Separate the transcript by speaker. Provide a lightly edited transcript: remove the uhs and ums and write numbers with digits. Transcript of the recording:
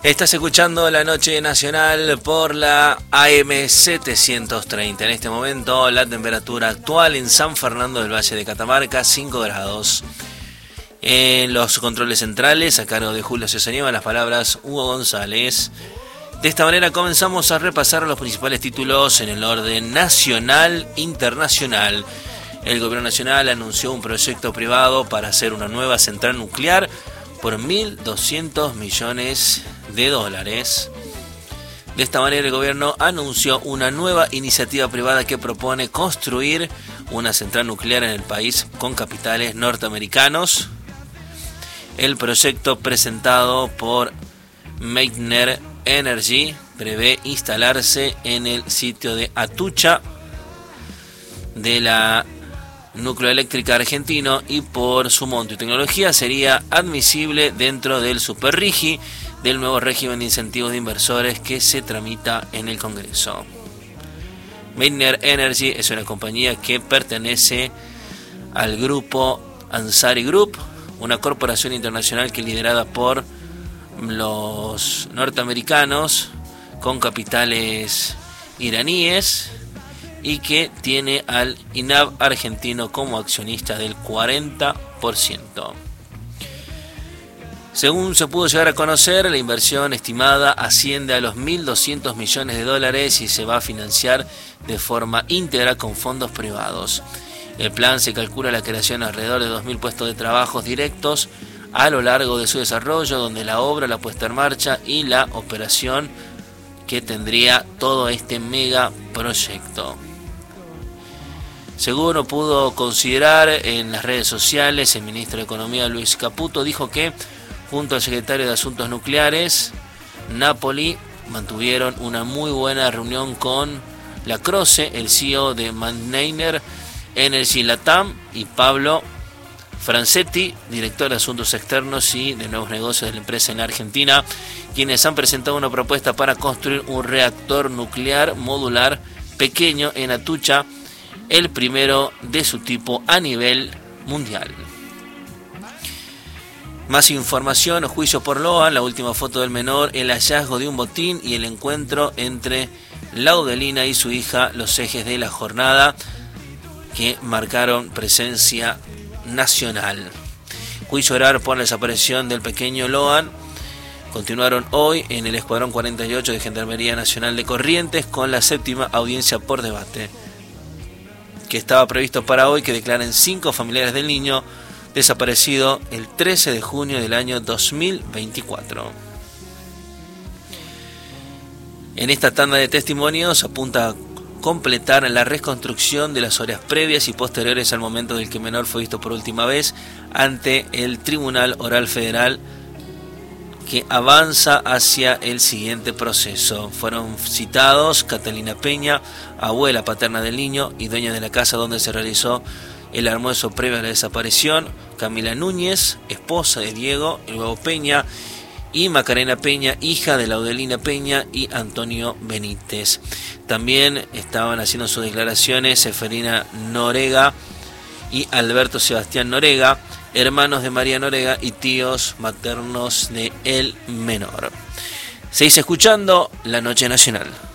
Speaker 1: Estás escuchando La Noche Nacional por la AM730. En este momento la temperatura actual en San Fernando del Valle de Catamarca, 5 grados. En los controles centrales, a cargo de Julio Cesaniva, las palabras Hugo González. De esta manera comenzamos a repasar los principales títulos en el orden nacional, internacional. El gobierno nacional anunció un proyecto privado para hacer una nueva central nuclear por 1.200 millones de dólares. De esta manera el gobierno anunció una nueva iniciativa privada que propone construir una central nuclear en el país con capitales norteamericanos. El proyecto presentado por Meitner Energy prevé instalarse en el sitio de Atucha de la núcleo eléctrica argentino y por su monto y tecnología sería admisible dentro del superrigi del nuevo régimen de incentivos de inversores que se tramita en el Congreso. Meitner Energy es una compañía que pertenece al grupo Ansari Group, una corporación internacional que liderada por los norteamericanos con capitales iraníes y que tiene al INAV argentino como accionista del 40%. Según se pudo llegar a conocer, la inversión estimada asciende a los 1.200 millones de dólares y se va a financiar de forma íntegra con fondos privados. El plan se calcula la creación de alrededor de 2.000 puestos de trabajo directos a lo largo de su desarrollo, donde la obra, la puesta en marcha y la operación que tendría todo este mega proyecto. Según lo pudo considerar en las redes sociales, el ministro de Economía Luis Caputo dijo que junto al secretario de Asuntos Nucleares, Napoli, mantuvieron una muy buena reunión con Lacroce, el CEO de Meitner Energy Latam, y Pablo Francetti, director de Asuntos Externos y de Nuevos Negocios de la empresa en Argentina, quienes han presentado una propuesta para construir un reactor nuclear modular pequeño en Atucha, el primero de su tipo a nivel mundial. Más información: juicio por Loan, la última foto del menor, el hallazgo de un botín y el encuentro entre Laudelina y su hija, los ejes de la jornada que marcaron presencia nacional. Juicio oral por la desaparición del pequeño Loan continuaron hoy en el Escuadrón 48 de Gendarmería Nacional de Corrientes con la séptima audiencia por debate, que estaba previsto para hoy, que declaren 5 familiares del niño desaparecido el 13 de junio del año 2024. En esta tanda de testimonios apunta a completar la reconstrucción de las horas previas y posteriores al momento del que el menor fue visto por última vez ante el Tribunal Oral Federal, que avanza hacia el siguiente proceso. Fueron citados Catalina Peña, abuela paterna del niño y dueña de la casa donde se realizó el almuerzo previo a la desaparición, Camila Núñez, esposa de Diego el Huevo Peña, y Macarena Peña, hija de Laudelina Peña, y Antonio Benítez. También estaban haciendo sus declaraciones Seferina Norega y Alberto Sebastián Norega, hermanos de María Norega y tíos maternos de el menor. Seguís escuchando La Noche Nacional.